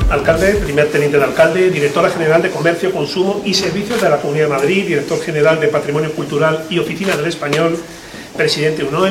alcalde, primer teniente de alcalde, directora general de Comercio, Consumo y Servicios de la Comunidad de Madrid, director general de Patrimonio Cultural y Oficina del Español, presidente UNOE,